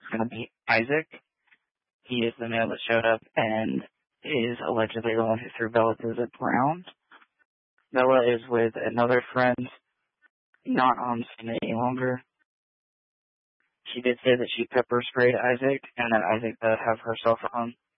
going to be Isaac. He is the male that showed up and is allegedly the one who threw Bella to the ground. Bella is with another friend, not on scene any longer. She did say that she pepper sprayed Isaac and that Isaac does have her cell phone.